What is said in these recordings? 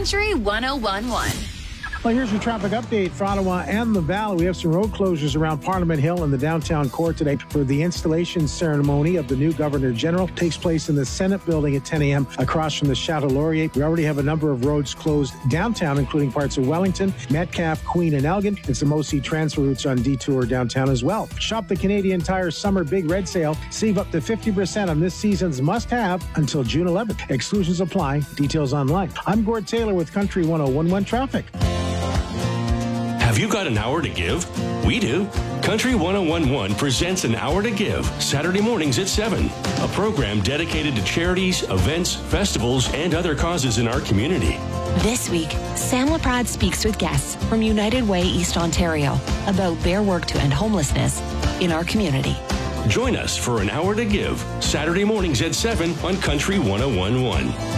Country 101.1. Well, here's your traffic update for Ottawa and the Valley. We have some road closures around Parliament Hill and the downtown core today for the installation ceremony of the new Governor General. It takes place in the Senate building at 10 a.m. across from the Chateau Laurier. We already have a number of roads closed downtown, including parts of Wellington, Metcalfe, Queen, and Elgin, and some OC transfer routes on Detour downtown as well. Shop the Canadian Tire Summer Big Red Sale. Save up to 50% on this season's must-have until June 11th. Exclusions apply. Details online. I'm Gord Taylor with Country 101.1 Traffic. Have you got an hour to give? We do. Country 101.1 presents An Hour to Give, Saturday mornings at 7. A program dedicated to charities, events, festivals, and other causes in our community. This week, Sam Laprade speaks with guests from United Way East Ontario about their work to end homelessness in our community. Join us for An Hour to Give, Saturday mornings at 7 on Country 101.1.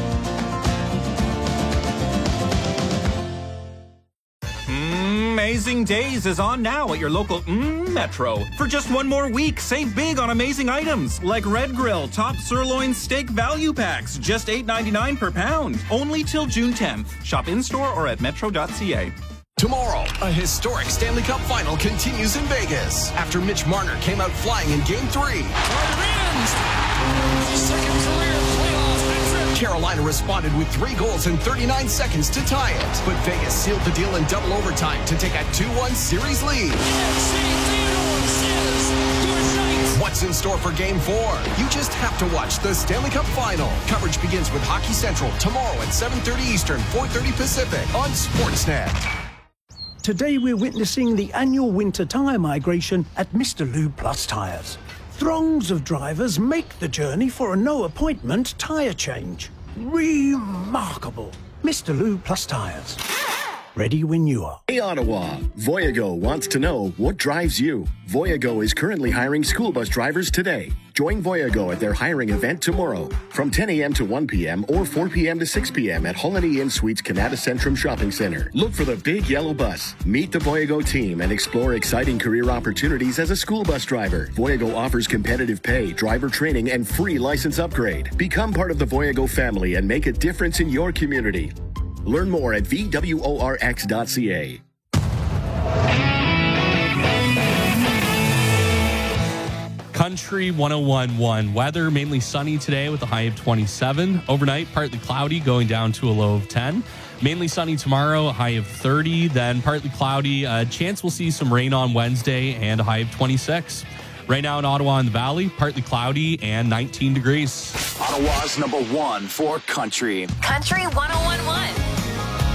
Amazing Days is on now at your local Metro. For just one more week, save big on amazing items like Red Grill Top Sirloin Steak Value Packs, just $8.99 per pound. Only till June 10th. Shop in-store or at metro.ca. Tomorrow, a historic Stanley Cup final continues in Vegas after Mitch Marner came out flying in Game 3. Carolina responded with 3 goals in 39 seconds to tie it, but Vegas sealed the deal in double overtime to take a 2-1 series lead. What's in store for Game 4? You just have to watch the Stanley Cup Final. Coverage begins with Hockey Central tomorrow at 7:30 Eastern, 4:30 Pacific on Sportsnet. Today we're witnessing the annual winter tyre migration at Mr. Lube Plus Tyres. Throngs of drivers make the journey for a no-appointment tyre change. Remarkable. Mr. Lube Plus Tyres. Ready when you are. Hey Ottawa, Voyago wants to know what drives you. Voyago is currently hiring school bus drivers today. Join Voyago at their hiring event tomorrow from 10 a.m. to 1 p.m. or 4 p.m. to 6 p.m. at Holiday Inn Suites Canada Centrum Shopping Center. Look for the big yellow bus. Meet the Voyago team and explore exciting career opportunities as a school bus driver. Voyago offers competitive pay, driver training, and free license upgrade. Become part of the Voyago family and make a difference in your community. Learn more at VWORX.ca. Country 101.1. Weather mainly sunny today with a high of 27. Overnight, partly cloudy, going down to a low of 10. Mainly sunny tomorrow, a high of 30. Then partly cloudy. Chance we'll see some rain on Wednesday and a high of 26. Right now in Ottawa and the Valley, partly cloudy and 19 degrees. Ottawa's #1 for country. Country 101.1.